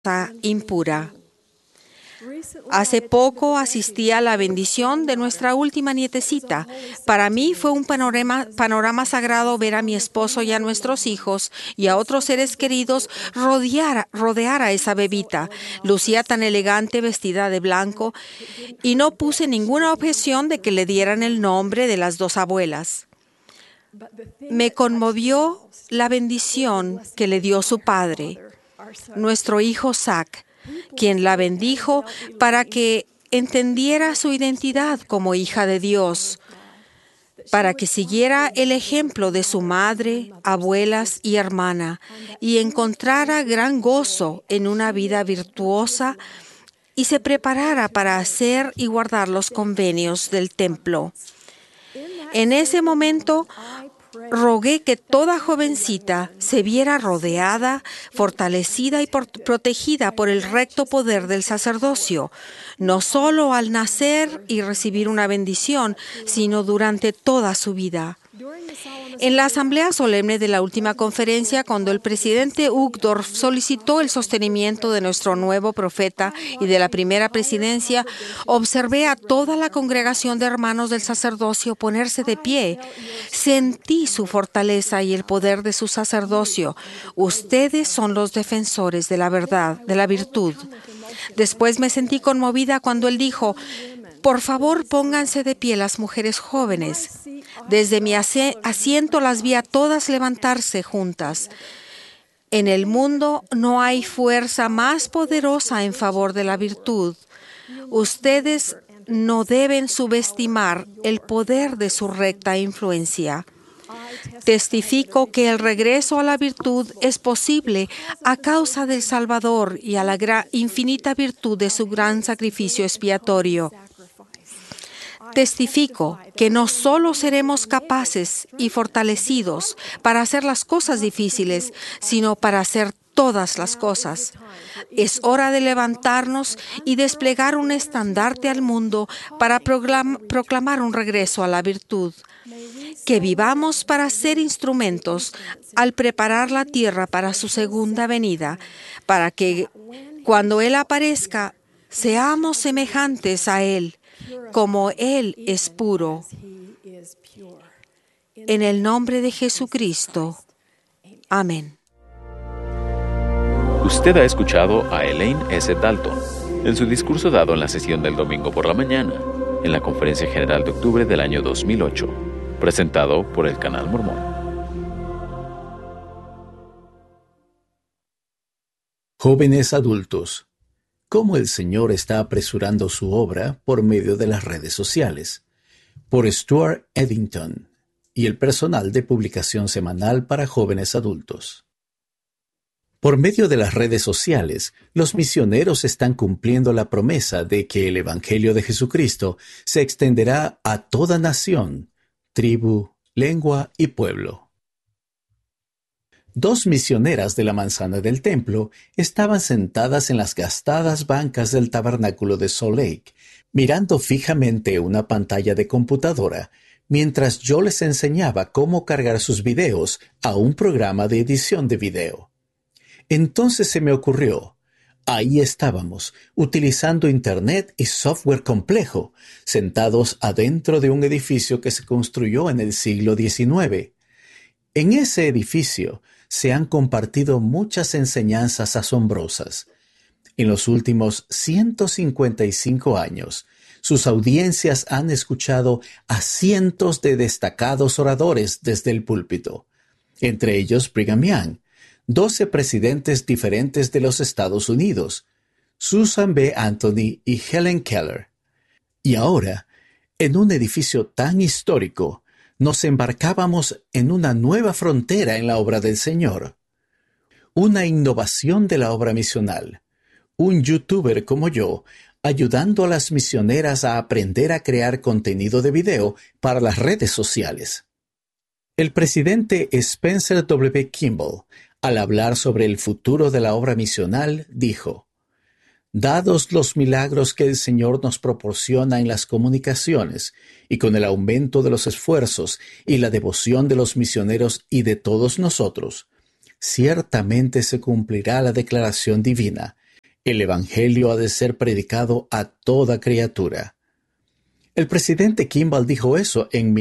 impura. Hace poco asistí a la bendición de nuestra última nietecita. Para mí fue un panorama sagrado ver a mi esposo y a nuestros hijos y a otros seres queridos rodear a esa bebita. Lucía tan elegante, vestida de blanco, y no puse ninguna objeción de que le dieran el nombre de las dos abuelas. Me conmovió la bendición que le dio su padre, nuestro hijo Zach, quien la bendijo para que entendiera su identidad como hija de Dios, para que siguiera el ejemplo de su madre, abuelas y hermana, y encontrara gran gozo en una vida virtuosa y se preparara para hacer y guardar los convenios del templo. En ese momento, rogué que toda jovencita se viera rodeada, fortalecida y protegida por el recto poder del sacerdocio, no solo al nacer y recibir una bendición, sino durante toda su vida. En la asamblea solemne de la última conferencia, cuando el presidente Uchtdorf solicitó el sostenimiento de nuestro nuevo profeta y de la primera presidencia, observé a toda la congregación de hermanos del sacerdocio ponerse de pie. Sentí su fortaleza y el poder de su sacerdocio. Ustedes son los defensores de la verdad, de la virtud. Después me sentí conmovida cuando él dijo: por favor, pónganse de pie las mujeres jóvenes. Desde mi asiento las vi a todas levantarse juntas. En el mundo no hay fuerza más poderosa en favor de la virtud. Ustedes no deben subestimar el poder de su recta influencia. Testifico que el regreso a la virtud es posible a causa del Salvador y a la infinita virtud de su gran sacrificio expiatorio. Testifico que no solo seremos capaces y fortalecidos para hacer las cosas difíciles, sino para hacer todas las cosas. Es hora de levantarnos y desplegar un estandarte al mundo para proclamar un regreso a la virtud. Que vivamos para ser instrumentos al preparar la tierra para su segunda venida, para que cuando Él aparezca, seamos semejantes a Él, como Él es puro. En el nombre de Jesucristo. Amén. Usted ha escuchado a Elaine S. Dalton en su discurso dado en la sesión del domingo por la mañana, en la Conferencia General de octubre del año 2008, presentado por el Canal Mormón. Jóvenes adultos. Cómo el Señor está apresurando su obra por medio de las redes sociales, por Stuart Eddington y el personal de publicación semanal para jóvenes adultos. Por medio de las redes sociales, los misioneros están cumpliendo la promesa de que el Evangelio de Jesucristo se extenderá a toda nación, tribu, lengua y pueblo. 2 misioneras de la manzana del templo estaban sentadas en las gastadas bancas del tabernáculo de Salt Lake, mirando fijamente una pantalla de computadora, mientras yo les enseñaba cómo cargar sus videos a un programa de edición de video. Entonces se me ocurrió, ahí estábamos, utilizando Internet y software complejo, sentados adentro de un edificio que se construyó en el siglo XIX. En ese edificio se han compartido muchas enseñanzas asombrosas. En los últimos 155 años, sus audiencias han escuchado a cientos de destacados oradores desde el púlpito, entre ellos Brigham Young, 12 presidentes diferentes de los Estados Unidos, Susan B. Anthony y Helen Keller. Y ahora, en un edificio tan histórico, nos embarcábamos en una nueva frontera en la obra del Señor. Una innovación de la obra misional. Un youtuber como yo, ayudando a las misioneras a aprender a crear contenido de video para las redes sociales. El presidente Spencer W. Kimball, al hablar sobre el futuro de la obra misional, dijo: dados los milagros que el Señor nos proporciona en las comunicaciones y con el aumento de los esfuerzos y la devoción de los misioneros y de todos nosotros, ciertamente se cumplirá la declaración divina El Evangelio ha de ser predicado a toda criatura. El presidente Kimball dijo eso en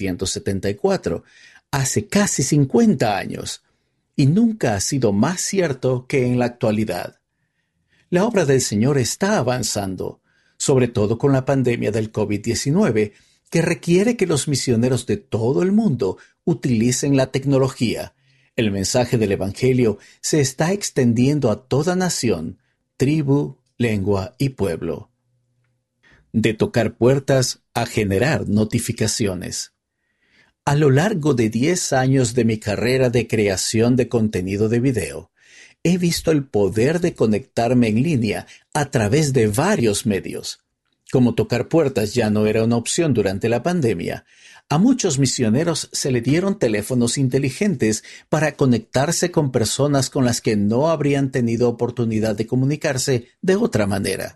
1974, hace casi 50 años, y nunca ha sido más cierto que en la actualidad. La obra del Señor está avanzando, sobre todo con la pandemia del COVID-19, que requiere que los misioneros de todo el mundo utilicen la tecnología. El mensaje del Evangelio se está extendiendo a toda nación, tribu, lengua y pueblo. De tocar puertas a generar notificaciones. A lo largo de 10 años de mi carrera de creación de contenido de video, he visto el poder de conectarme en línea a través de varios medios. Como tocar puertas ya no era una opción durante la pandemia, a muchos misioneros se le dieron teléfonos inteligentes para conectarse con personas con las que no habrían tenido oportunidad de comunicarse de otra manera.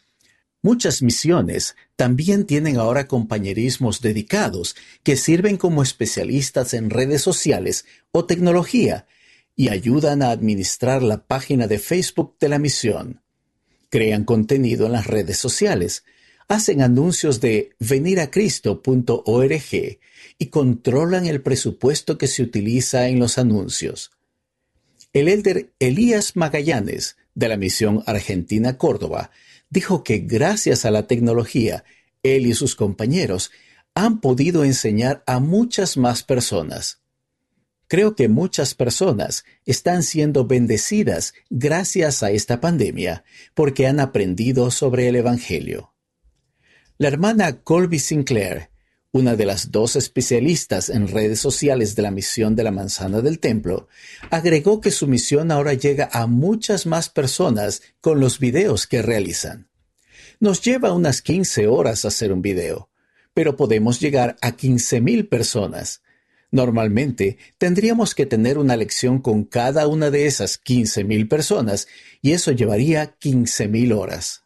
Muchas misiones también tienen ahora compañerismos dedicados que sirven como especialistas en redes sociales o tecnología y ayudan a administrar la página de Facebook de la misión. Crean contenido en las redes sociales, hacen anuncios de veniracristo.org y controlan el presupuesto que se utiliza en los anuncios. El elder Elías Magallanes, de la misión Argentina Córdoba, dijo que gracias a la tecnología, él y sus compañeros han podido enseñar a muchas más personas. Creo que muchas personas están siendo bendecidas gracias a esta pandemia porque han aprendido sobre el Evangelio. La hermana Colby Sinclair, una de las 2 especialistas en redes sociales de la misión de la Manzana del Templo, agregó que su misión ahora llega a muchas más personas con los videos que realizan. Nos lleva unas 15 horas hacer un video, pero podemos llegar a 15,000 personas. Normalmente tendríamos que tener una lección con cada una de esas 15,000 personas y eso llevaría 15,000 horas.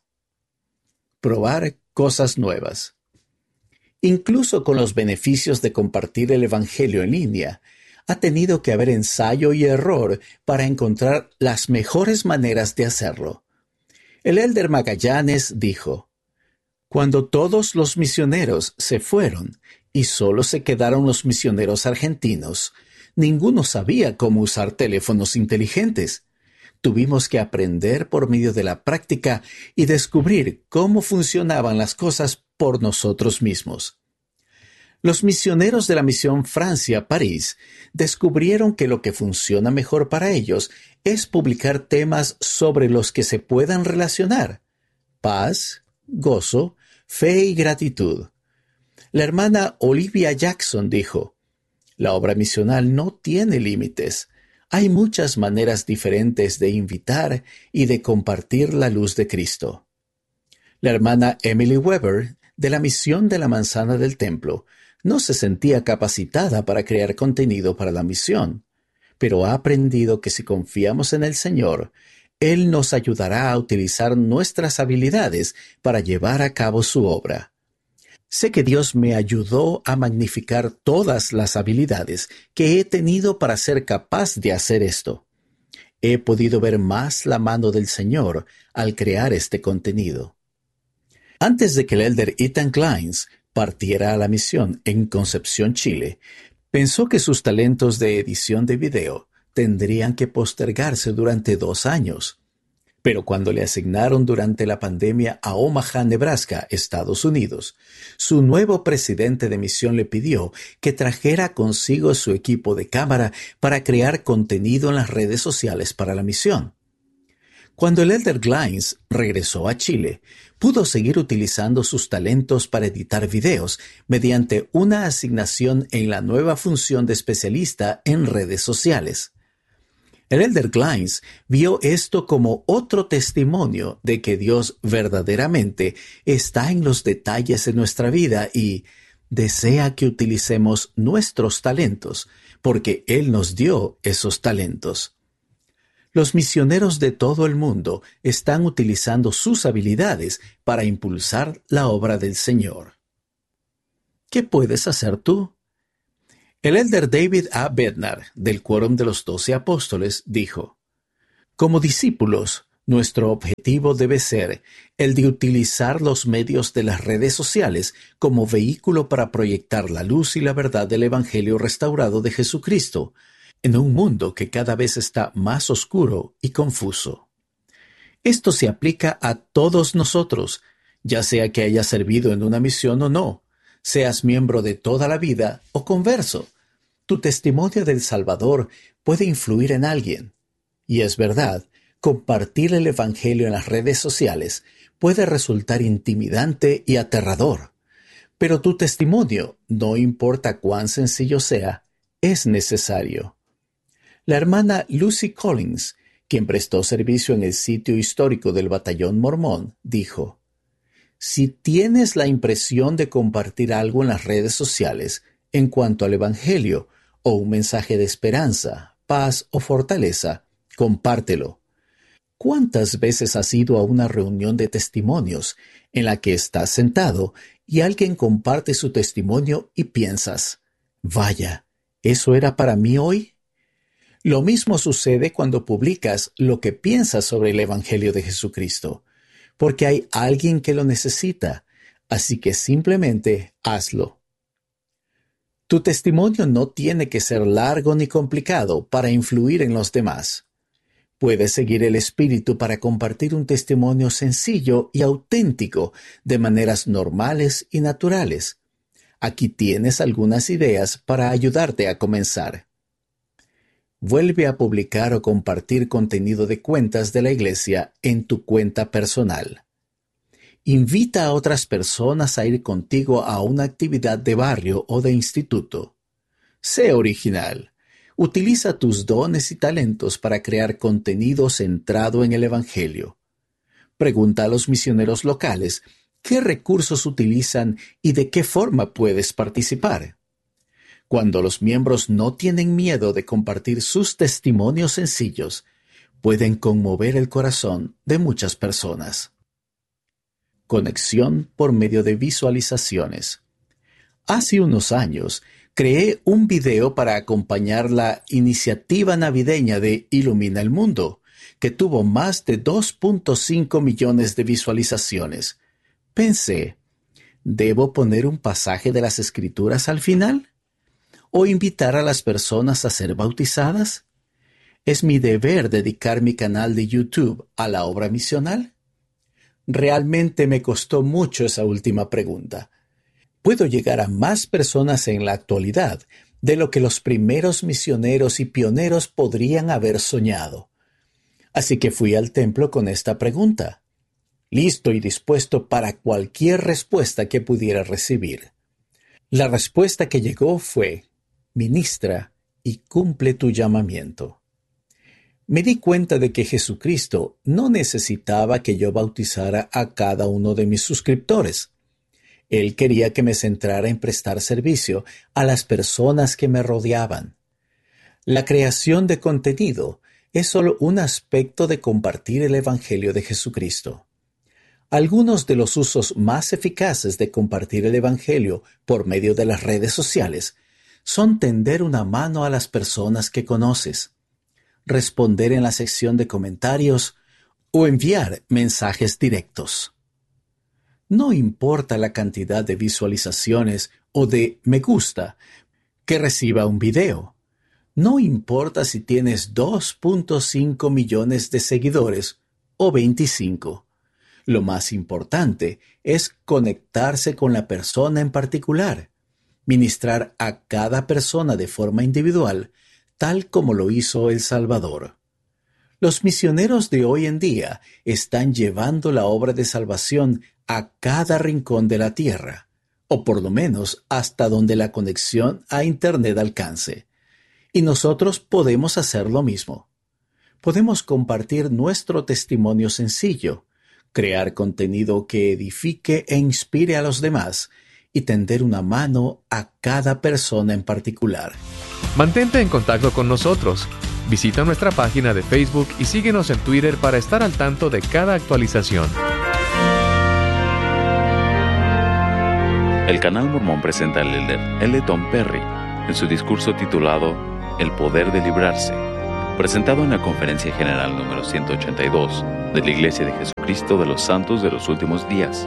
Probar cosas nuevas. Incluso con los beneficios de compartir el Evangelio en línea, ha tenido que haber ensayo y error para encontrar las mejores maneras de hacerlo. El elder Magallanes dijo: cuando todos los misioneros se fueron y solo se quedaron los misioneros argentinos, ninguno sabía cómo usar teléfonos inteligentes. Tuvimos que aprender por medio de la práctica y descubrir cómo funcionaban las cosas por nosotros mismos. Los misioneros de la misión Francia-París descubrieron que lo que funciona mejor para ellos es publicar temas sobre los que se puedan relacionar: paz, gozo, fe y gratitud. La hermana Olivia Jackson dijo: la obra misional no tiene límites. Hay muchas maneras diferentes de invitar y de compartir la luz de Cristo. La hermana Emily Weber, de la misión de la Manzana del Templo, no se sentía capacitada para crear contenido para la misión, pero ha aprendido que si confiamos en el Señor, Él nos ayudará a utilizar nuestras habilidades para llevar a cabo su obra. Sé que Dios me ayudó a magnificar todas las habilidades que he tenido para ser capaz de hacer esto. He podido ver más la mano del Señor al crear este contenido. Antes de que el elder Ethan Kleins partiera a la misión en Concepción, Chile, pensó que sus talentos de edición de video tendrían que postergarse durante 2 años. Pero cuando le asignaron durante la pandemia a Omaha, Nebraska, Estados Unidos, su nuevo presidente de misión le pidió que trajera consigo su equipo de cámara para crear contenido en las redes sociales para la misión. Cuando el elder Kleins regresó a Chile, pudo seguir utilizando sus talentos para editar videos mediante una asignación en la nueva función de especialista en redes sociales. El elder Kleins vio esto como otro testimonio de que Dios verdaderamente está en los detalles de nuestra vida y desea que utilicemos nuestros talentos, porque Él nos dio esos talentos. Los misioneros de todo el mundo están utilizando sus habilidades para impulsar la obra del Señor. ¿Qué puedes hacer tú? El elder David A. Bednar, del Quórum de los 12 Apóstoles, dijo: como discípulos, Nuestro objetivo debe ser el de utilizar los medios de las redes sociales como vehículo para proyectar la luz y la verdad del Evangelio restaurado de Jesucristo en un mundo que cada vez está más oscuro y confuso. Esto se aplica a todos nosotros, ya sea que hayas servido en una misión o no, seas miembro de toda la vida o converso. Tu testimonio del Salvador puede influir en alguien. Y es verdad, compartir el Evangelio en las redes sociales puede resultar intimidante y aterrador. Pero tu testimonio, no importa cuán sencillo sea, es necesario. La hermana Lucy Collins, quien prestó servicio en el sitio histórico del Batallón Mormón, dijo: «Si tienes la impresión de compartir algo en las redes sociales en cuanto al Evangelio o un mensaje de esperanza, paz o fortaleza, compártelo». ¿Cuántas veces has ido a una reunión de testimonios en la que estás sentado y alguien comparte su testimonio y piensas: «Vaya, ¿eso era para mí hoy?». Lo mismo sucede cuando publicas lo que piensas sobre el Evangelio de Jesucristo, porque hay alguien que lo necesita, así que simplemente hazlo. Tu testimonio no tiene que ser largo ni complicado para influir en los demás. Puedes seguir el espíritu para compartir un testimonio sencillo y auténtico de maneras normales y naturales. Aquí tienes algunas ideas para ayudarte a comenzar. Vuelve a publicar o compartir contenido de cuentas de la iglesia en tu cuenta personal. Invita a otras personas a ir contigo a una actividad de barrio o de instituto. Sé original. Utiliza tus dones y talentos para crear contenido centrado en el Evangelio. Pregunta a los misioneros locales qué recursos utilizan y de qué forma puedes participar. Cuando los miembros no tienen miedo de compartir sus testimonios sencillos, pueden conmover el corazón de muchas personas. Conexión por medio de visualizaciones. Hace unos años, creé un video para acompañar la iniciativa navideña de Ilumina el Mundo, que tuvo más de 2.5 millones de visualizaciones. Pensé, ¿debo poner un pasaje de las Escrituras al final? ¿O invitar a las personas a ser bautizadas? ¿Es mi deber dedicar mi canal de YouTube a la obra misional? Realmente me costó mucho esa última pregunta. Puedo llegar a más personas en la actualidad de lo que los primeros misioneros y pioneros podrían haber soñado. Así que fui al templo con esta pregunta, listo y dispuesto para cualquier respuesta que pudiera recibir. La respuesta que llegó fue: ministra y cumple tu llamamiento. Me di cuenta de que Jesucristo no necesitaba que yo bautizara a cada uno de mis suscriptores. Él quería que me centrara en prestar servicio a las personas que me rodeaban. La creación de contenido es solo un aspecto de compartir el Evangelio de Jesucristo. Algunos de los usos más eficaces de compartir el Evangelio por medio de las redes sociales son tender una mano a las personas que conoces, responder en la sección de comentarios o enviar mensajes directos. No importa la cantidad de visualizaciones o de me gusta que reciba un video. No importa si tienes 2.5 millones de seguidores o 25. Lo más importante es conectarse con la persona en particular, ministrar a cada persona de forma individual, tal como lo hizo El Salvador. Los misioneros de hoy en día están llevando la obra de salvación a cada rincón de la tierra, o por lo menos hasta donde la conexión a Internet alcance. Y nosotros podemos hacer lo mismo. Podemos compartir nuestro testimonio sencillo, crear contenido que edifique e inspire a los demás y tender una mano a cada persona en particular. Mantente en contacto con nosotros. Visita nuestra página de Facebook y síguenos en Twitter para estar al tanto de cada actualización. El Canal Mormón presenta al elder L. Tom Perry en su discurso titulado El Poder de Librarse, presentado en la Conferencia General número 182 de la Iglesia de Jesucristo de los Santos de los Últimos Días.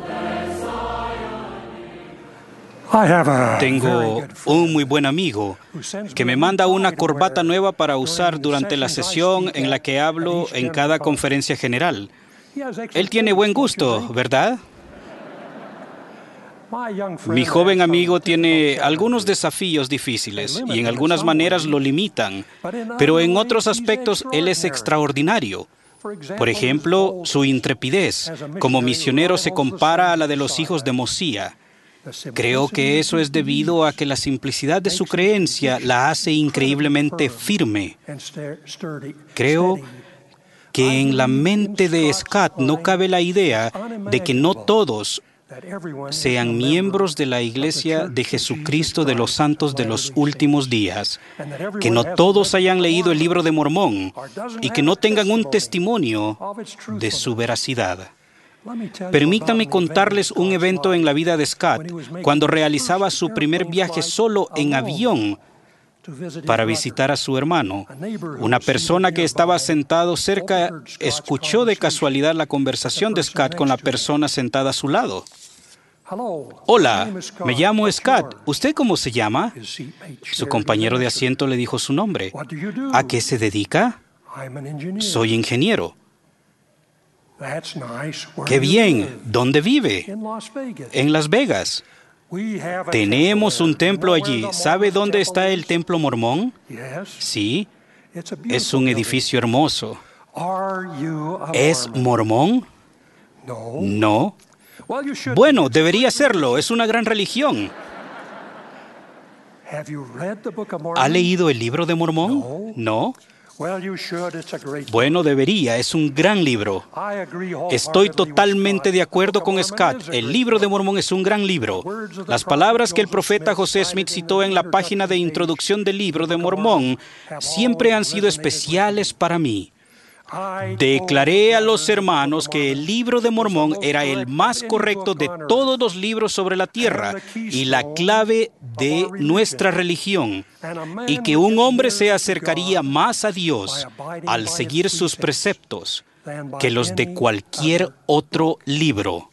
Tengo un muy buen amigo que me manda una corbata nueva para usar durante la sesión en la que hablo en cada conferencia general. Él tiene buen gusto, ¿verdad? Mi joven amigo tiene algunos desafíos difíciles y en algunas maneras lo limitan, pero en otros aspectos él es extraordinario. Por ejemplo, su intrepidez como misionero se compara a la de los hijos de Mosía. Creo que eso es debido a que la simplicidad de su creencia la hace increíblemente firme. Creo que en la mente de Scott no cabe la idea de que no todos sean miembros de la Iglesia de Jesucristo de los Santos de los Últimos Días, que no todos hayan leído el Libro de Mormón y que no tengan un testimonio de su veracidad. Permítanme contarles un evento en la vida de Scott cuando realizaba su primer viaje solo en avión para visitar a su hermano. Una persona que estaba sentado cerca escuchó de casualidad la conversación de Scott con la persona sentada a su lado. Hola, me llamo Scott. ¿Usted cómo se llama? Su compañero de asiento le dijo su nombre. ¿A qué se dedica? Soy ingeniero. ¡Qué bien! ¿Dónde vive? En Las Vegas. Tenemos un templo allí. ¿Sabe dónde está el templo mormón? Sí. Es un edificio hermoso. ¿Es mormón? No. Bueno, debería serlo. Es una gran religión. ¿Ha leído el libro de Mormón? No. Bueno, debería. Es un gran libro. Estoy totalmente de acuerdo con Scott. El libro de Mormón es un gran libro. Las palabras que el profeta José Smith citó en la página de introducción del libro de Mormón siempre han sido especiales para mí. Declaré a los hermanos que el libro de Mormón era el más correcto de todos los libros sobre la tierra y la clave de nuestra religión, y que un hombre se acercaría más a Dios al seguir sus preceptos que los de cualquier otro libro.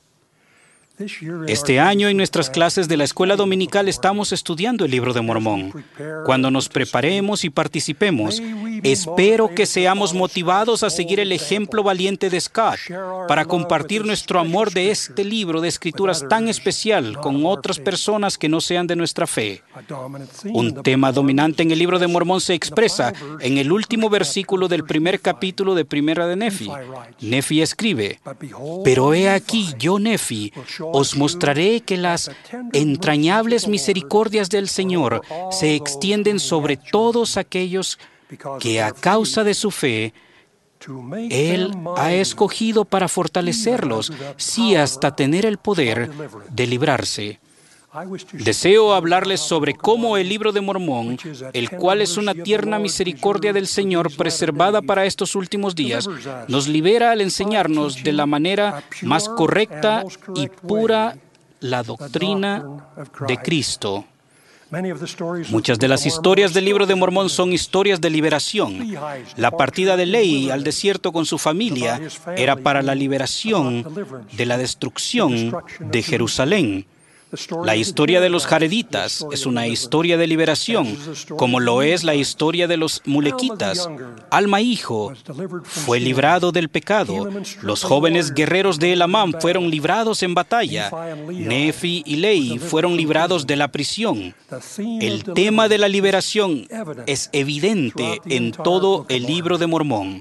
Este año en nuestras clases de la escuela dominical estamos estudiando el libro de Mormón. Cuando nos preparemos y participemos, espero que seamos motivados a seguir el ejemplo valiente de Scott para compartir nuestro amor de este libro de escrituras tan especial con otras personas que no sean de nuestra fe. Un tema dominante en el libro de Mormón se expresa en el último versículo del primer capítulo de Primera de Nefi. Nefi escribe: «Pero he aquí, yo, Nefi, os mostraré que las entrañables misericordias del Señor se extienden sobre todos aquellos que a causa de su fe Él ha escogido para fortalecerlos, sí hasta tener el poder de librarse». Deseo hablarles sobre cómo el libro de Mormón, el cual es una tierna misericordia del Señor preservada para estos últimos días, nos libera al enseñarnos de la manera más correcta y pura la doctrina de Cristo. Muchas de las historias del libro de Mormón son historias de liberación. La partida de Lehi al desierto con su familia era para la liberación de la destrucción de Jerusalén. La historia de los jareditas es una historia de liberación, como lo es la historia de los mulequitas. Alma hijo fue librado del pecado. Los jóvenes guerreros de Elamam fueron librados en batalla. Nefi y Lehi fueron librados de la prisión. El tema de la liberación es evidente en todo el libro de Mormón.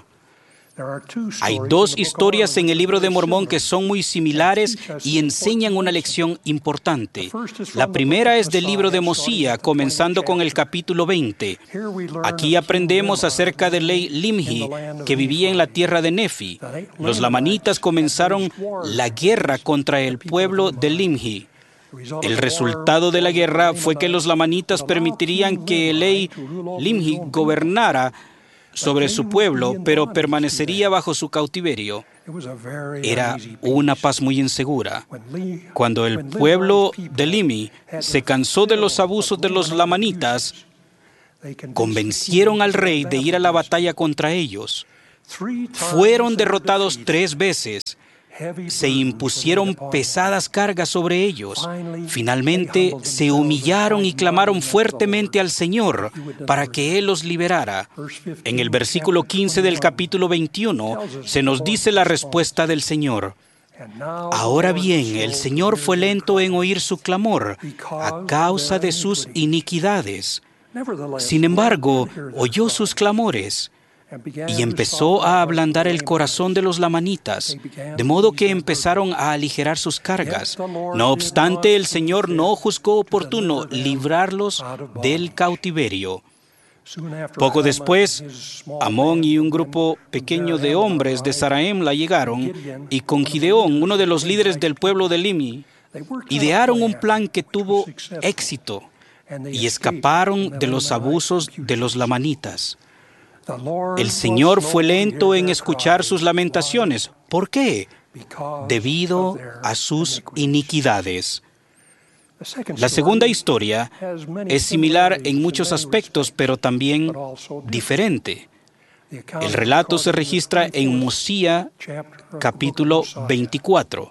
Hay dos historias en el libro de Mormón que son muy similares y enseñan una lección importante. La primera es del libro de Mosía, comenzando con el capítulo 20. Aquí aprendemos acerca de Lehi Limhi, que vivía en la tierra de Nefi. Los lamanitas comenzaron la guerra contra el pueblo de Limhi. El resultado de la guerra fue que los lamanitas permitirían que Lehi Limhi gobernara sobre su pueblo, pero permanecería bajo su cautiverio. Era una paz muy insegura. Cuando el pueblo de Limhi se cansó de los abusos de los lamanitas, convencieron al rey de ir a la batalla contra ellos. Fueron derrotados 3 veces. Se impusieron pesadas cargas sobre ellos. Finalmente se humillaron y clamaron fuertemente al Señor para que Él los liberara. En el versículo 15 del capítulo 21 se nos dice la respuesta del Señor. Ahora bien, el Señor fue lento en oír su clamor a causa de sus iniquidades. Sin embargo, oyó sus clamores y empezó a ablandar el corazón de los lamanitas, de modo que empezaron a aligerar sus cargas. No obstante, el Señor no juzgó oportuno librarlos del cautiverio. Poco después, Amón y un grupo pequeño de hombres de Zaraemla llegaron y con Gideón, uno de los líderes del pueblo de Limi, idearon un plan que tuvo éxito y escaparon de los abusos de los lamanitas. El Señor fue lento en escuchar sus lamentaciones. ¿Por qué? Debido a sus iniquidades. La segunda historia es similar en muchos aspectos, pero también diferente. El relato se registra en Mosía, capítulo 24.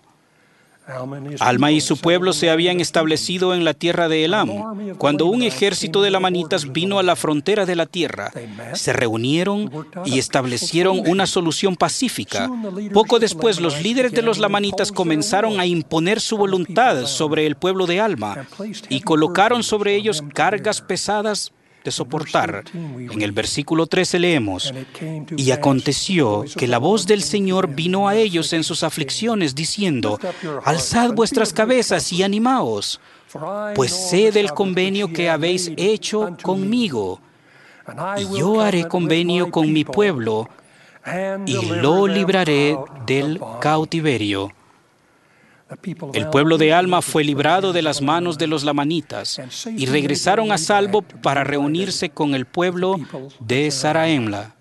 Alma y su pueblo se habían establecido en la tierra de Elam. Cuando un ejército de lamanitas vino a la frontera de la tierra, se reunieron y establecieron una solución pacífica. Poco después, los líderes de los lamanitas comenzaron a imponer su voluntad sobre el pueblo de Alma y colocaron sobre ellos cargas pesadas de soportar. En el versículo 13 leemos: y aconteció que la voz del Señor vino a ellos en sus aflicciones, diciendo: alzad vuestras cabezas y animaos, pues sé del convenio que habéis hecho conmigo, y yo haré convenio con mi pueblo, y lo libraré del cautiverio. El pueblo de Alma fue librado de las manos de los lamanitas y regresaron a salvo para reunirse con el pueblo de Zaraemla.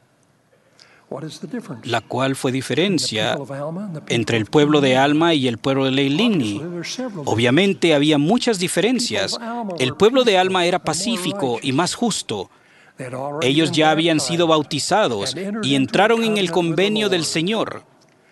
La cual fue diferencia entre el pueblo de Alma y el pueblo de Leilini. Obviamente había muchas diferencias. El pueblo de Alma era pacífico y más justo. Ellos ya habían sido bautizados y entraron en el convenio del Señor.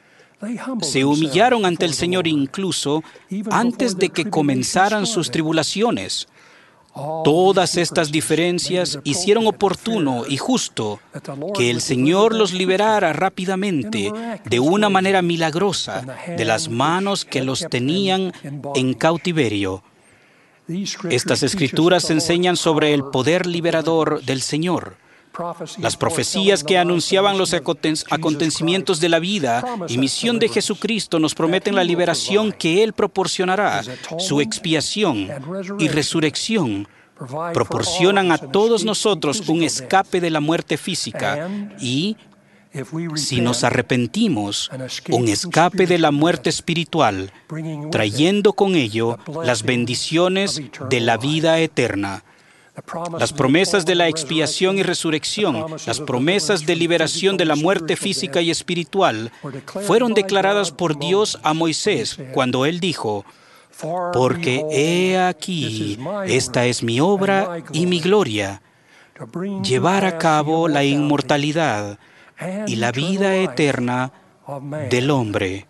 Se humillaron ante el Señor incluso antes de que comenzaran sus tribulaciones. Todas estas diferencias hicieron oportuno y justo que el Señor los liberara rápidamente, de una manera milagrosa, de las manos que los tenían en cautiverio. Estas escrituras enseñan sobre el poder liberador del Señor. Las profecías que anunciaban los acontecimientos de la vida y misión de Jesucristo nos prometen la liberación que Él proporcionará. Su expiación y resurrección proporcionan a todos nosotros un escape de la muerte física y, si nos arrepentimos, un escape de la muerte espiritual, trayendo con ello las bendiciones de la vida eterna. Las promesas de la expiación y resurrección, las promesas de liberación de la muerte física y espiritual, fueron declaradas por Dios a Moisés cuando él dijo: porque he aquí, esta es mi obra y mi gloria, llevar a cabo la inmortalidad y la vida eterna del hombre.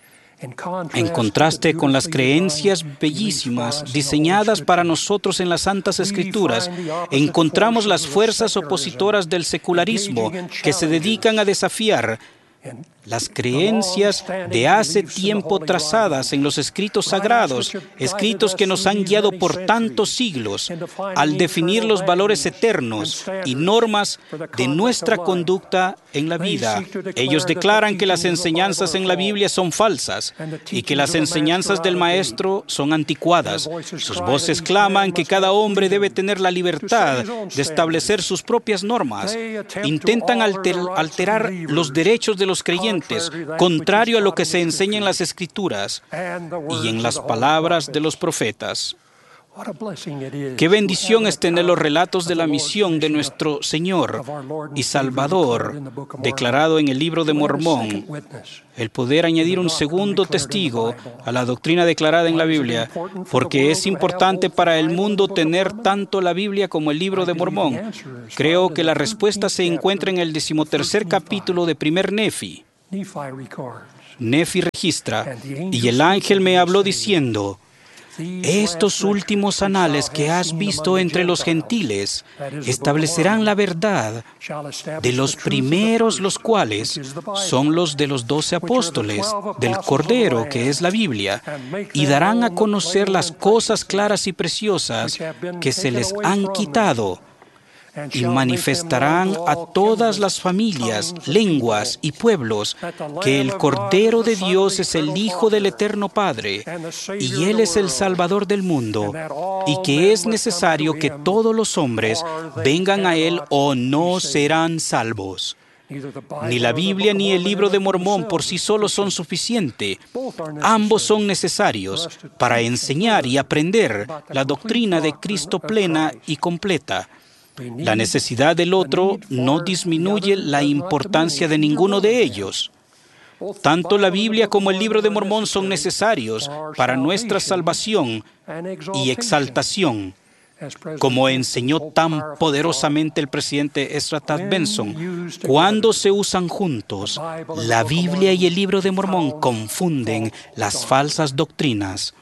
En contraste con las creencias bellísimas diseñadas para nosotros en las Santas Escrituras, encontramos las fuerzas opositoras del secularismo que se dedican a desafiar las creencias de hace tiempo trazadas en los escritos sagrados, escritos que nos han guiado por tantos siglos, al definir los valores eternos y normas de nuestra conducta en la vida. Ellos declaran que las enseñanzas en la Biblia son falsas y que las enseñanzas del Maestro son anticuadas. Sus voces claman que cada hombre debe tener la libertad de establecer sus propias normas. Intentan alterar los derechos de los creyentes, contrario a lo que se enseña en las Escrituras y en las palabras de los profetas. Qué bendición es tener los relatos de la misión de nuestro Señor y Salvador declarado en el Libro de Mormón. El poder añadir un segundo testigo a la doctrina declarada en la Biblia, porque es importante para el mundo tener tanto la Biblia como el Libro de Mormón. Creo que la respuesta se encuentra en el 13º capítulo de Primer Nefi. Nefi registra, y el ángel me habló diciendo: estos últimos anales que has visto entre los gentiles establecerán la verdad de los primeros, los cuales son los de los 12 apóstoles del Cordero, que es la Biblia, y darán a conocer las cosas claras y preciosas que se les han quitado, y manifestarán a todas las familias, lenguas y pueblos que el Cordero de Dios es el Hijo del Eterno Padre, y Él es el Salvador del mundo, y que es necesario que todos los hombres vengan a Él o no serán salvos. Ni la Biblia ni el Libro de Mormón por sí solos son suficientes. Ambos son necesarios para enseñar y aprender la doctrina de Cristo plena y completa. La necesidad del otro no disminuye la importancia de ninguno de ellos. Tanto la Biblia como el Libro de Mormón son necesarios para nuestra salvación y exaltación, como enseñó tan poderosamente el presidente Ezra Taft Benson. Cuando se usan juntos, la Biblia y el Libro de Mormón confunden las falsas doctrinas.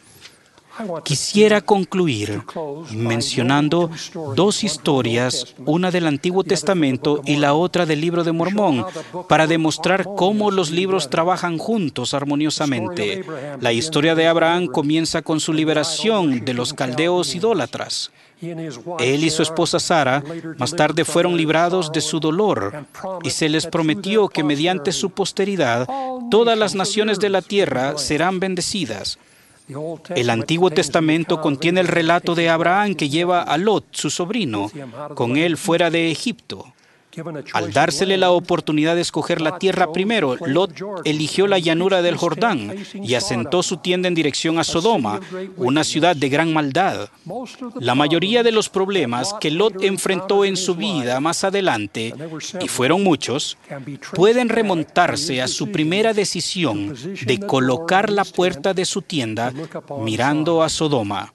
Quisiera concluir mencionando dos historias, una del Antiguo Testamento y la otra del Libro de Mormón, para demostrar cómo los libros trabajan juntos armoniosamente. La historia de Abraham comienza con su liberación de los caldeos idólatras. Él y su esposa Sara más tarde fueron librados de su dolor y se les prometió que mediante su posteridad todas las naciones de la tierra serán bendecidas. El Antiguo Testamento contiene el relato de Abraham que lleva a Lot, su sobrino, con él fuera de Egipto. Al dársele la oportunidad de escoger la tierra primero, Lot eligió la llanura del Jordán y asentó su tienda en dirección a Sodoma, una ciudad de gran maldad. La mayoría de los problemas que Lot enfrentó en su vida más adelante, y fueron muchos, pueden remontarse a su primera decisión de colocar la puerta de su tienda mirando a Sodoma.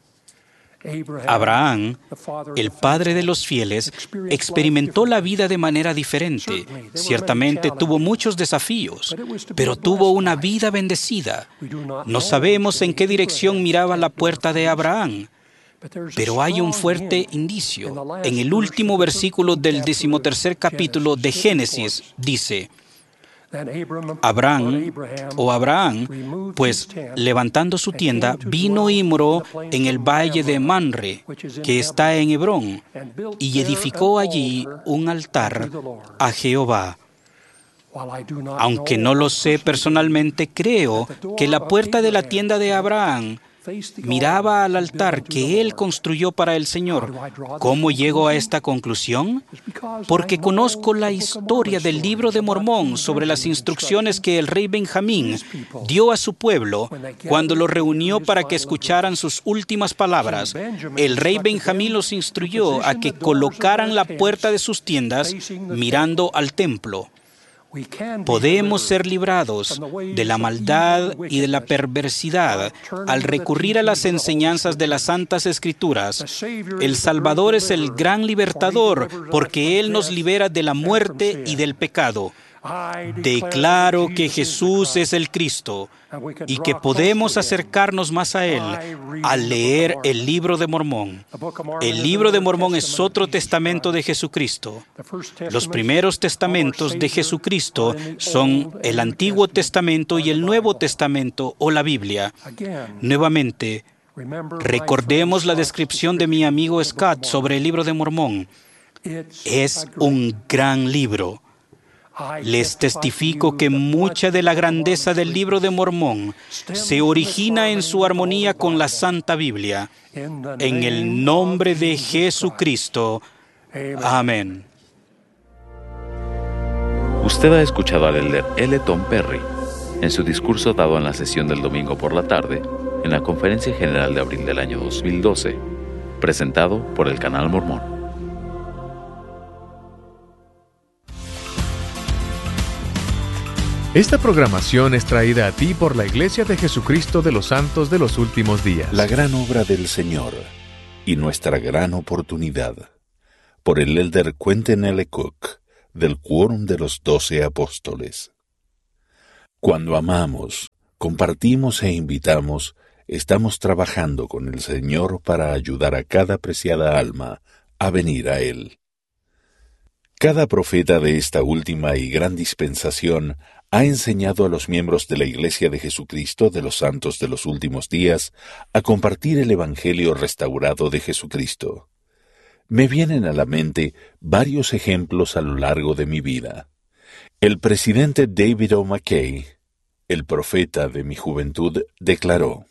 Abraham, el padre de los fieles, experimentó la vida de manera diferente. Ciertamente tuvo muchos desafíos, pero tuvo una vida bendecida. No sabemos en qué dirección miraba la puerta de Abraham, pero hay un fuerte indicio. En el último versículo del 13º capítulo de Génesis dice: Abraham, pues levantando su tienda, vino y moró en el valle de Manre, que está en Hebrón, y edificó allí un altar a Jehová. Aunque no lo sé personalmente, creo que la puerta de la tienda de Abraham miraba al altar que él construyó para el Señor. ¿Cómo llego a esta conclusión? Porque conozco la historia del Libro de Mormón sobre las instrucciones que el rey Benjamín dio a su pueblo cuando lo reunió para que escucharan sus últimas palabras. El rey Benjamín los instruyó a que colocaran la puerta de sus tiendas mirando al templo. Podemos ser librados de la maldad y de la perversidad al recurrir a las enseñanzas de las Santas Escrituras. El Salvador es el gran libertador porque Él nos libera de la muerte y del pecado. Declaro que Jesús es el Cristo y que podemos acercarnos más a Él al leer el Libro de Mormón. El Libro de Mormón es otro testamento de Jesucristo. Los primeros testamentos de Jesucristo son el Antiguo Testamento y el Nuevo Testamento o la Biblia. Nuevamente, recordemos la descripción de mi amigo Scott sobre el Libro de Mormón. Es un gran libro. Les testifico que mucha de la grandeza del Libro de Mormón se origina en su armonía con la Santa Biblia. En el nombre de Jesucristo. Amén. Usted ha escuchado al elder L. Tom Perry en su discurso dado en la sesión del domingo por la tarde en la Conferencia General de abril del año 2012, presentado por el Canal Mormón. Esta programación es traída a ti por la Iglesia de Jesucristo de los Santos de los Últimos Días. La gran obra del Señor y nuestra gran oportunidad. Por el Elder Quentin L. Cook, del Quórum de los 12 Apóstoles. Cuando amamos, compartimos e invitamos, estamos trabajando con el Señor para ayudar a cada preciada alma a venir a Él. Cada profeta de esta última y gran dispensación ha enseñado a los miembros de la Iglesia de Jesucristo de los Santos de los Últimos Días a compartir el Evangelio restaurado de Jesucristo. Me vienen a la mente varios ejemplos a lo largo de mi vida. El presidente David O. McKay, el profeta de mi juventud, declaró: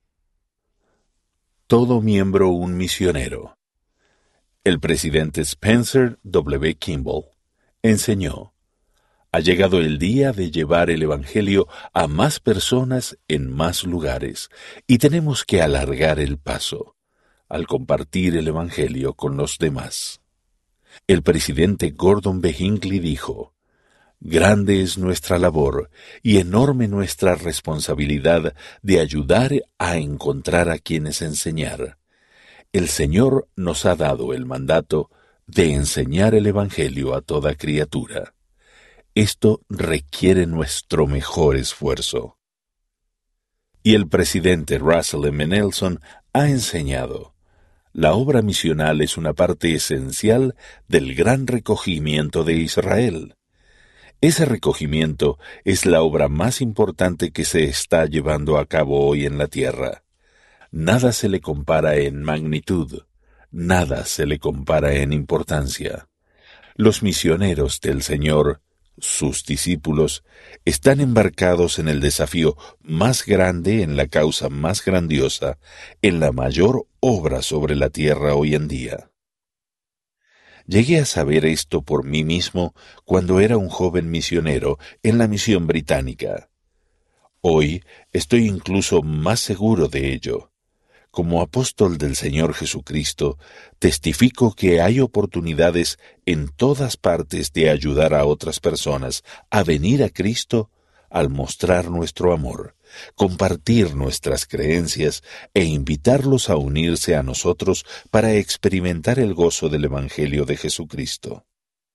todo miembro un misionero. El presidente Spencer W. Kimball enseñó: ha llegado el día de llevar el Evangelio a más personas en más lugares, y tenemos que alargar el paso al compartir el Evangelio con los demás. El presidente Gordon B. Hinckley dijo: grande es nuestra labor y enorme nuestra responsabilidad de ayudar a encontrar a quienes enseñar. El Señor nos ha dado el mandato de enseñar el Evangelio a toda criatura. Esto requiere nuestro mejor esfuerzo. Y el presidente Russell M. Nelson ha enseñado: la obra misional es una parte esencial del gran recogimiento de Israel. Ese recogimiento es la obra más importante que se está llevando a cabo hoy en la tierra. Nada se le compara en magnitud, nada se le compara en importancia. Los misioneros del Señor, sus discípulos, están embarcados en el desafío más grande, en la causa más grandiosa, en la mayor obra sobre la tierra hoy en día. Llegué a saber esto por mí mismo cuando era un joven misionero en la misión británica. Hoy estoy incluso más seguro de ello. Como apóstol del Señor Jesucristo, testifico que hay oportunidades en todas partes de ayudar a otras personas a venir a Cristo al mostrar nuestro amor, compartir nuestras creencias e invitarlos a unirse a nosotros para experimentar el gozo del Evangelio de Jesucristo.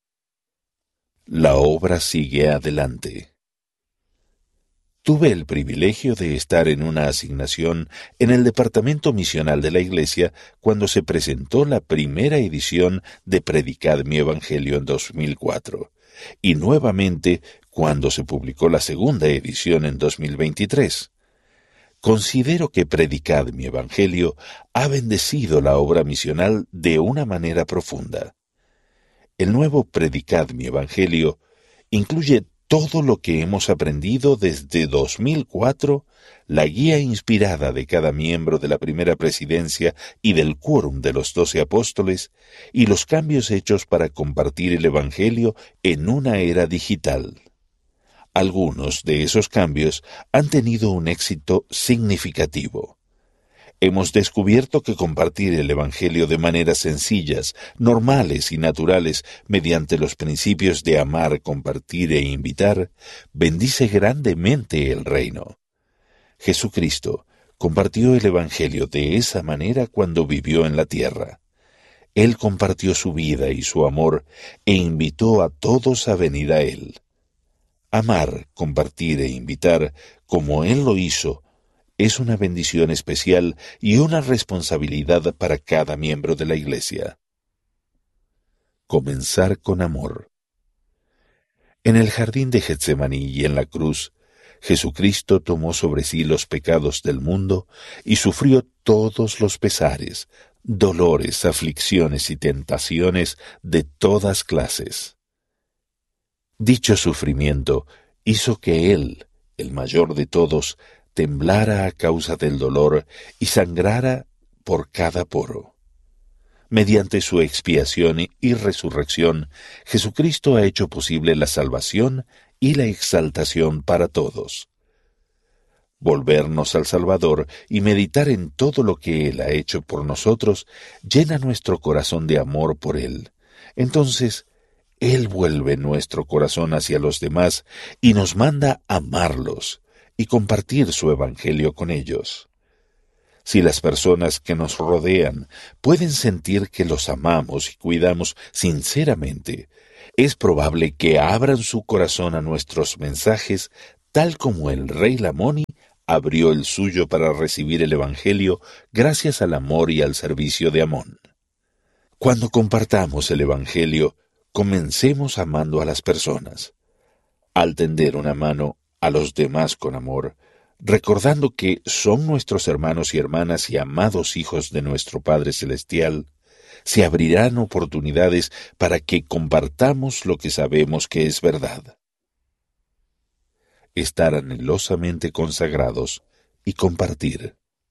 La obra sigue adelante. Tuve el privilegio de estar en una asignación en el Departamento Misional de la Iglesia cuando se presentó la primera edición de Predicad mi Evangelio en 2004, y nuevamente cuando se publicó la segunda edición en 2023. Considero que Predicad mi Evangelio ha bendecido la obra misional de una manera profunda. El nuevo Predicad mi Evangelio incluye todo lo que hemos aprendido desde 2004, la guía inspirada de cada miembro de la primera presidencia y del Quórum de los 12 Apóstoles, y los cambios hechos para compartir el Evangelio en una era digital. Algunos de esos cambios han tenido un éxito significativo. Hemos descubierto que compartir el Evangelio de maneras sencillas, normales y naturales, mediante los principios de amar, compartir e invitar, bendice grandemente el reino. Jesucristo compartió el Evangelio de esa manera cuando vivió en la tierra. Él compartió su vida y su amor e invitó a todos a venir a Él. Amar, compartir e invitar, como Él lo hizo, es una bendición especial y una responsabilidad para cada miembro de la Iglesia. Comenzar con amor. En el jardín de Getsemaní y en la cruz, Jesucristo tomó sobre sí los pecados del mundo y sufrió todos los pesares, dolores, aflicciones y tentaciones de todas clases. Dicho sufrimiento hizo que Él, el mayor de todos, temblara a causa del dolor y sangrara por cada poro. Mediante su expiación y resurrección, Jesucristo ha hecho posible la salvación y la exaltación para todos. Volvernos al Salvador y meditar en todo lo que Él ha hecho por nosotros llena nuestro corazón de amor por Él. Entonces, Él vuelve nuestro corazón hacia los demás y nos manda amarlos y compartir su evangelio con ellos. Si las personas que nos rodean pueden sentir que los amamos y cuidamos sinceramente, es probable que abran su corazón a nuestros mensajes, tal como el rey Lamoni abrió el suyo para recibir el evangelio gracias al amor y al servicio de Amón. Cuando compartamos el evangelio, comencemos amando a las personas. Al tender una mano a los demás con amor, recordando que son nuestros hermanos y hermanas y amados hijos de nuestro Padre Celestial, se abrirán oportunidades para que compartamos lo que sabemos que es verdad. Estar anhelosamente consagrados y compartir.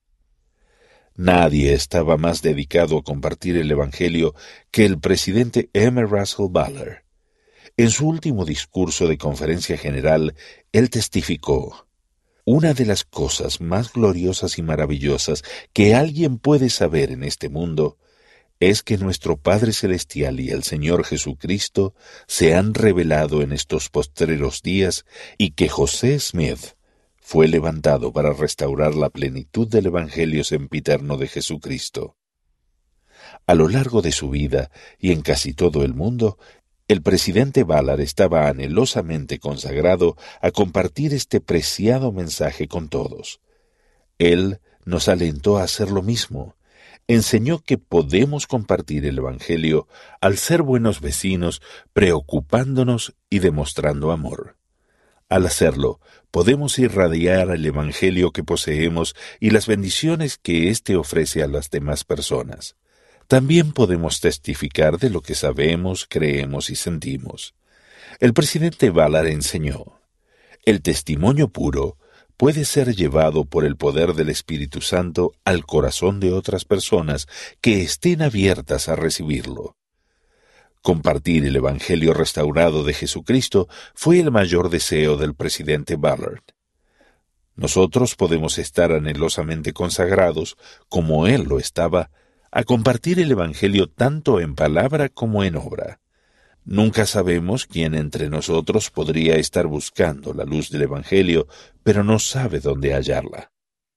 Nadie estaba más dedicado a compartir el Evangelio que el presidente M. Russell Ballard. En su último discurso de conferencia general, él testificó: una de las cosas más gloriosas y maravillosas que alguien puede saber en este mundo es que nuestro Padre Celestial y el Señor Jesucristo se han revelado en estos postreros días y que José Smith fue levantado para restaurar la plenitud del Evangelio sempiterno de Jesucristo. A lo largo de su vida y en casi todo el mundo, el presidente Ballard estaba anhelosamente consagrado a compartir este preciado mensaje con todos. Él nos alentó a hacer lo mismo. Enseñó que podemos compartir el Evangelio al ser buenos vecinos, preocupándonos y demostrando amor. Al hacerlo, podemos irradiar el Evangelio que poseemos y las bendiciones que éste ofrece a las demás personas. También podemos testificar de lo que sabemos, creemos y sentimos. El presidente Ballard enseñó: el testimonio puro puede ser llevado por el poder del Espíritu Santo al corazón de otras personas que estén abiertas a recibirlo. Compartir el Evangelio restaurado de Jesucristo fue el mayor deseo del presidente Ballard. Nosotros podemos estar anhelosamente consagrados, como él lo estaba, a compartir el Evangelio tanto en palabra como en obra. Nunca sabemos quién entre nosotros podría estar buscando la luz del Evangelio, pero no sabe dónde hallarla.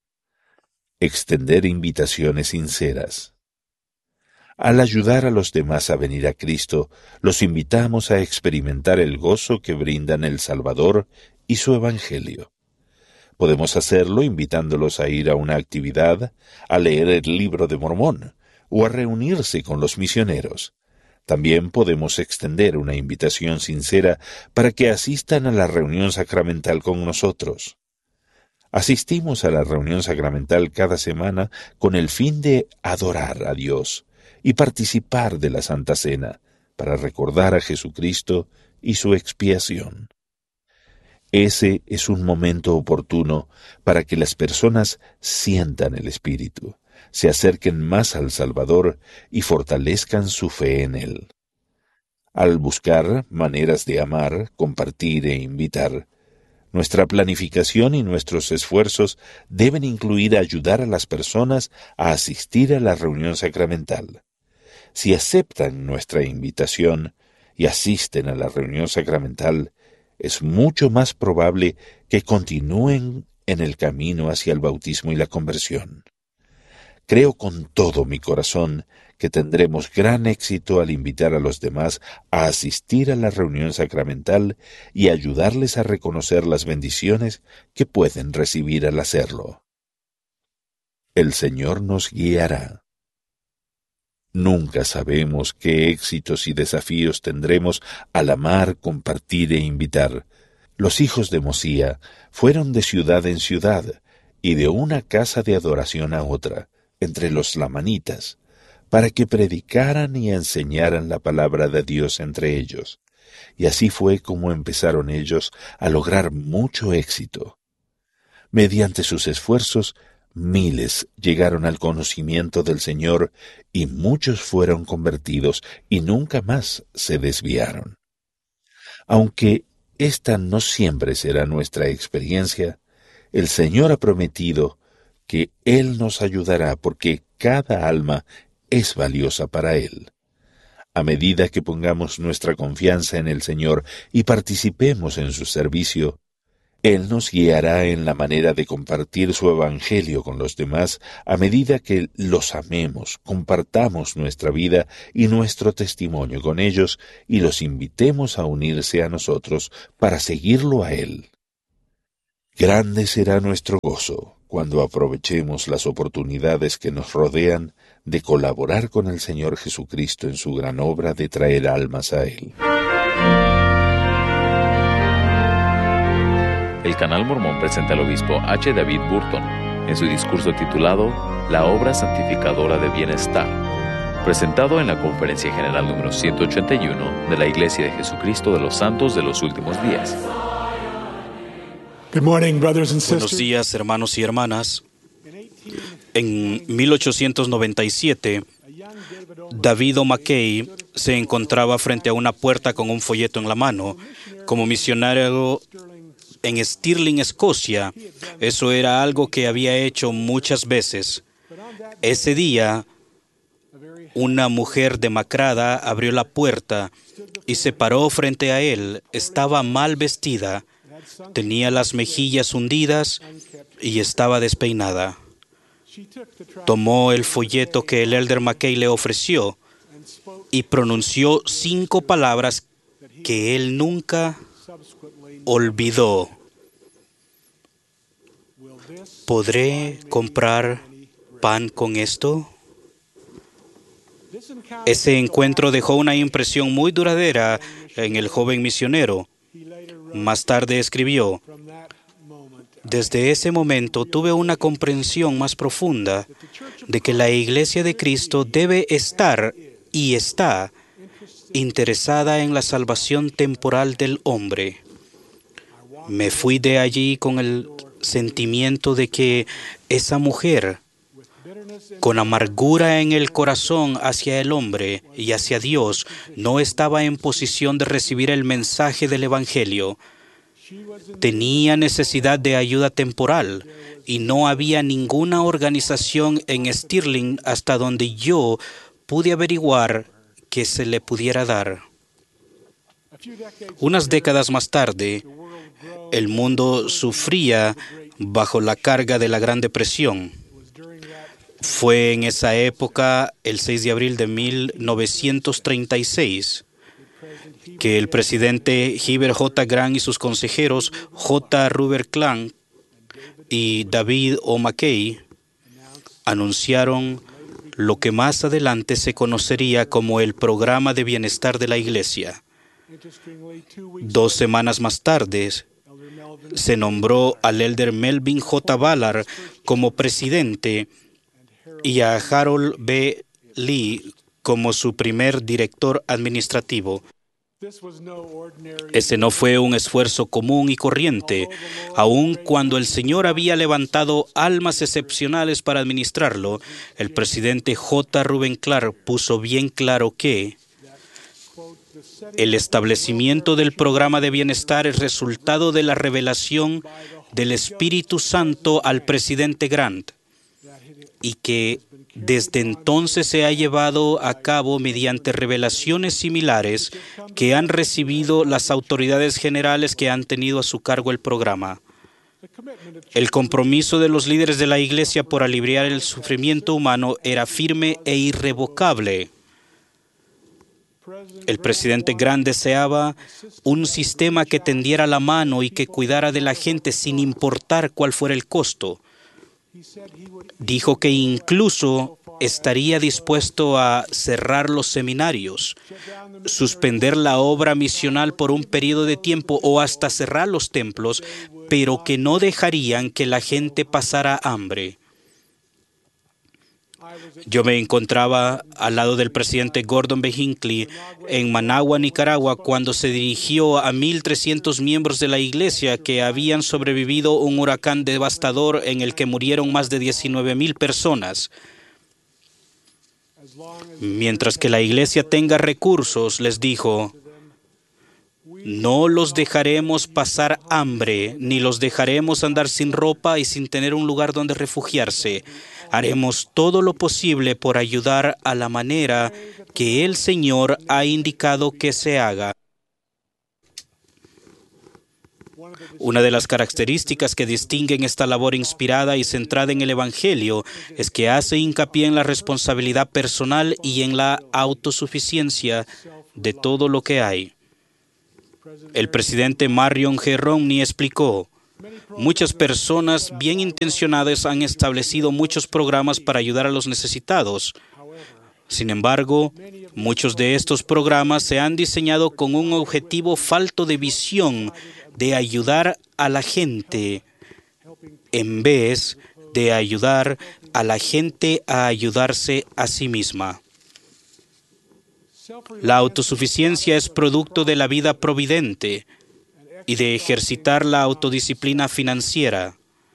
Extender invitaciones sinceras. Al ayudar a los demás a venir a Cristo, los invitamos a experimentar el gozo que brindan el Salvador y su Evangelio. Podemos hacerlo invitándolos a ir a una actividad, a leer el Libro de Mormón, o a reunirse con los misioneros. También podemos extender una invitación sincera para que asistan a la reunión sacramental con nosotros. Asistimos a la reunión sacramental cada semana con el fin de adorar a Dios y participar de la Santa Cena para recordar a Jesucristo y su expiación. Ese es un momento oportuno para que las personas sientan el Espíritu, se acerquen más al Salvador y fortalezcan su fe en Él. Al buscar maneras de amar, compartir e invitar, nuestra planificación y nuestros esfuerzos deben incluir ayudar a las personas a asistir a la reunión sacramental. Si aceptan nuestra invitación y asisten a la reunión sacramental, es mucho más probable que continúen en el camino hacia el bautismo y la conversión. Creo con todo mi corazón que tendremos gran éxito al invitar a los demás a asistir a la reunión sacramental y ayudarles a reconocer las bendiciones que pueden recibir al hacerlo. El Señor nos guiará. Nunca sabemos qué éxitos y desafíos tendremos al amar, compartir e invitar. Los hijos de Mosía fueron de ciudad en ciudad y de una casa de adoración a otra, entre los lamanitas, para que predicaran y enseñaran la palabra de Dios entre ellos. Y así fue como empezaron ellos a lograr mucho éxito. Mediante sus esfuerzos, miles llegaron al conocimiento del Señor y muchos fueron convertidos y nunca más se desviaron. Aunque esta no siempre será nuestra experiencia, El Señor ha prometido que Él nos ayudará porque cada alma es valiosa para Él. A medida que pongamos nuestra confianza en el Señor y participemos en su servicio, Él nos guiará en la manera de compartir su Evangelio con los demás a medida que los amemos, compartamos nuestra vida y nuestro testimonio con ellos y los invitemos a unirse a nosotros para seguirlo a Él. Grande será nuestro gozo cuando aprovechemos las oportunidades que nos rodean de colaborar con el Señor Jesucristo en su gran obra de traer almas a Él. El Canal Mormón presenta al obispo H. David Burton en su discurso titulado La obra santificadora de bienestar, presentado en la Conferencia General número 181 de la Iglesia de Jesucristo de los Santos de los Últimos Días. Good morning, brothers and sisters. Buenos días, hermanos y hermanas. En 1897, David O. McKay se encontraba frente a una puerta con un folleto en la mano. Como misionario en Stirling, Escocia, eso era algo que había hecho muchas veces. Ese día, una mujer demacrada abrió la puerta y se paró frente a él. Estaba mal vestida, tenía las mejillas hundidas y estaba despeinada. Tomó el folleto que el elder McKay le ofreció y pronunció 5 palabras que él nunca olvidó. ¿Podré comprar pan con esto? Ese encuentro dejó una impresión muy duradera en el joven misionero. Más tarde escribió: desde ese momento tuve una comprensión más profunda de que la Iglesia de Cristo debe estar y está interesada en la salvación temporal del hombre. Me fui de allí con el sentimiento de que esa mujer, con amargura en el corazón hacia el hombre y hacia Dios, no estaba en posición de recibir el mensaje del Evangelio. Tenía necesidad de ayuda temporal y no había ninguna organización en Stirling hasta donde yo pude averiguar que se le pudiera dar. Unas décadas más tarde, el mundo sufría bajo la carga de la Gran Depresión. Fue en esa época, el 6 de abril de 1936, que el presidente Heber J. Grant y sus consejeros J. Ruber Clark y David O. McKay anunciaron lo que más adelante se conocería como el Programa de Bienestar de la Iglesia. 2 semanas más tarde, se nombró al elder Melvin J. Ballard como presidente y a Harold B. Lee como su primer director administrativo. Ese no fue un esfuerzo común y corriente, aun cuando el Señor había levantado almas excepcionales para administrarlo. El presidente J. Ruben Clark puso bien claro que el establecimiento del programa de bienestar es resultado de la revelación del Espíritu Santo al presidente Grant y que desde entonces se ha llevado a cabo mediante revelaciones similares que han recibido las autoridades generales que han tenido a su cargo el programa. El compromiso de los líderes de la Iglesia por aliviar el sufrimiento humano era firme e irrevocable. El presidente Grant deseaba un sistema que tendiera la mano y que cuidara de la gente sin importar cuál fuera el costo. Dijo que incluso estaría dispuesto a cerrar los seminarios, suspender la obra misional por un periodo de tiempo o hasta cerrar los templos, pero que no dejarían que la gente pasara hambre. Yo me encontraba al lado del presidente Gordon B. Hinckley en Managua, Nicaragua, cuando se dirigió a 1,300 miembros de la iglesia que habían sobrevivido un huracán devastador en el que murieron más de 19,000 personas. Mientras que la iglesia tenga recursos, les dijo, No los dejaremos pasar hambre, ni los dejaremos andar sin ropa y sin tener un lugar donde refugiarse. Haremos todo lo posible por ayudar a la manera que el Señor ha indicado que se haga. Una de las características que distinguen esta labor inspirada y centrada en el Evangelio es que hace hincapié en la responsabilidad personal y en la autosuficiencia de todo lo que hay. El presidente Marion G. Romney explicó: muchas personas bien intencionadas han establecido muchos programas para ayudar a los necesitados. Sin embargo, muchos de estos programas se han diseñado con un objetivo falto de visión de ayudar a la gente, en vez de ayudar a la gente a ayudarse a sí misma. La autosuficiencia es producto de la vida providente y de ejercitar la autodisciplina financiera.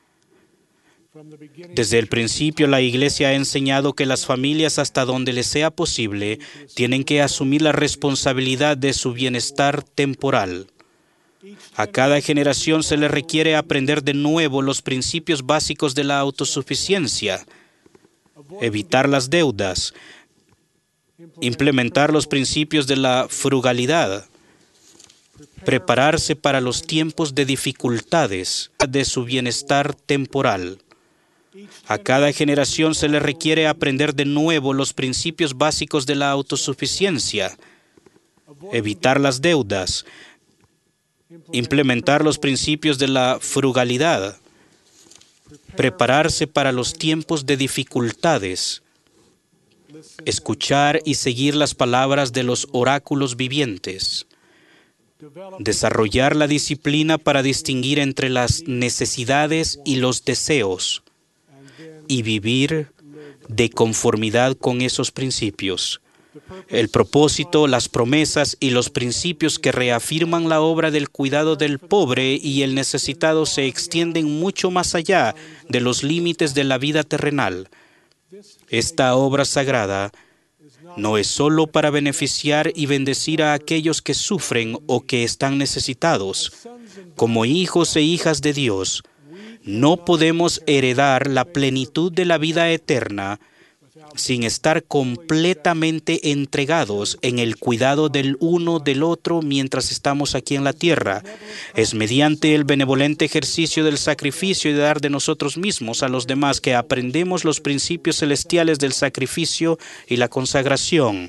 Desde el principio, la Iglesia ha enseñado que las familias, hasta donde les sea posible, tienen que asumir la responsabilidad de su bienestar temporal. A cada generación se le requiere aprender de nuevo los principios básicos de la autosuficiencia, evitar las deudas, implementar los principios de la frugalidad, prepararse para los tiempos de dificultades de su bienestar temporal. A cada generación se le requiere aprender de nuevo los principios básicos de la autosuficiencia, evitar las deudas, implementar los principios de la frugalidad, prepararse para los tiempos de dificultades, escuchar y seguir las palabras de los oráculos vivientes, desarrollar la disciplina para distinguir entre las necesidades y los deseos y vivir de conformidad con esos principios. El propósito, las promesas y los principios que reafirman la obra del cuidado del pobre y el necesitado se extienden mucho más allá de los límites de la vida terrenal. Esta obra sagrada no es solo para beneficiar y bendecir a aquellos que sufren o que están necesitados. Como hijos e hijas de Dios, no podemos heredar la plenitud de la vida eterna sin estar completamente entregados en el cuidado del uno del otro mientras estamos aquí en la tierra. Es mediante el benevolente ejercicio del sacrificio y de dar de nosotros mismos a los demás que aprendemos los principios celestiales del sacrificio y la consagración.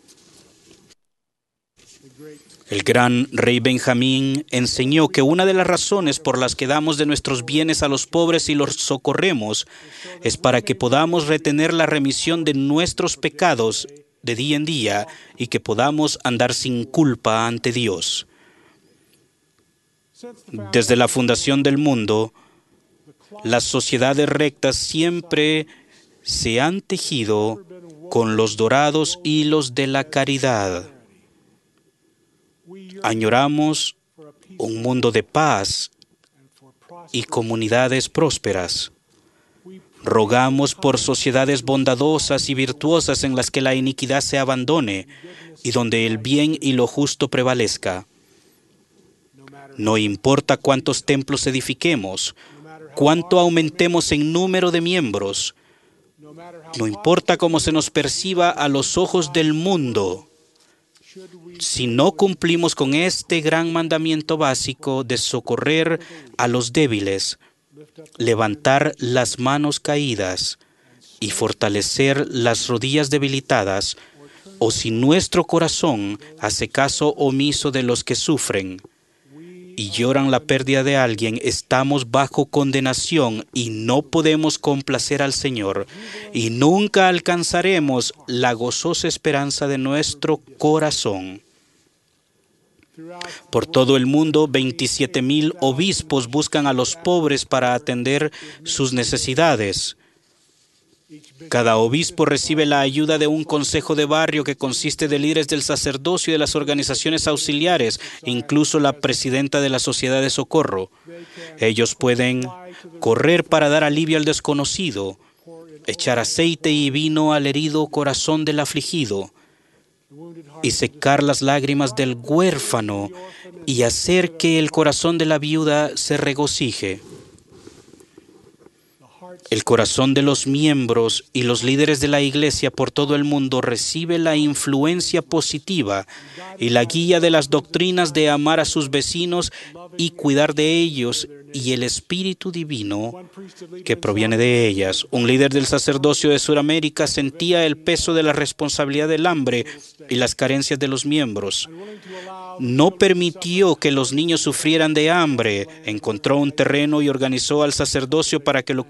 El gran rey Benjamín enseñó que una de las razones por las que damos de nuestros bienes a los pobres y los socorremos es para que podamos retener la remisión de nuestros pecados de día en día y que podamos andar sin culpa ante Dios. Desde la fundación del mundo, las sociedades rectas siempre se han tejido con los dorados hilos de la caridad. Añoramos un mundo de paz y comunidades prósperas. Rogamos por sociedades bondadosas y virtuosas en las que la iniquidad se abandone y donde el bien y lo justo prevalezca. No importa cuántos templos edifiquemos, cuánto aumentemos en número de miembros, no importa cómo se nos perciba a los ojos del mundo, si no cumplimos con este gran mandamiento básico de socorrer a los débiles, levantar las manos caídas y fortalecer las rodillas debilitadas, o si nuestro corazón hace caso omiso de los que sufren y lloran la pérdida de alguien, estamos bajo condenación y no podemos complacer al Señor y nunca alcanzaremos la gozosa esperanza de nuestro corazón. Por todo el mundo, 27,000 obispos buscan a los pobres para atender sus necesidades. Cada obispo recibe la ayuda de un consejo de barrio que consiste de líderes del sacerdocio y de las organizaciones auxiliares, incluso la presidenta de la Sociedad de Socorro. Ellos pueden correr para dar alivio al desconocido, echar aceite y vino al herido corazón del afligido, y secar las lágrimas del huérfano y hacer que el corazón de la viuda se regocije. El corazón de los miembros y los líderes de la Iglesia por todo el mundo recibe la influencia positiva y la guía de las doctrinas de amar a sus vecinos y cuidar de ellos y el Espíritu Divino que proviene de ellas. Un líder del sacerdocio de Sudamérica sentía el peso de la responsabilidad del hambre y las carencias de los miembros. No permitió que los niños sufrieran de hambre. Encontró un terreno y organizó al sacerdocio para que lo